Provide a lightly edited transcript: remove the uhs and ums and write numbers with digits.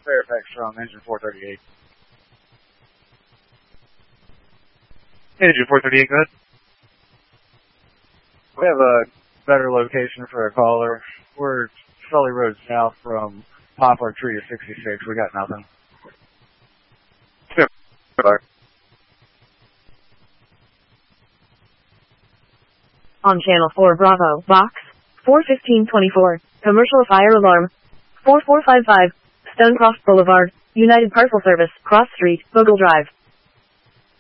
Fairfax from engine 438. Engine 438, good. We have a better location for a caller. We're Sully Road south from Poplar Tree to 66. We got nothing. Bye. On Channel 4 Bravo, Box 41524, commercial fire alarm 4455, Stonecroft Boulevard, United Parcel Service, Cross Street, Bogle Drive.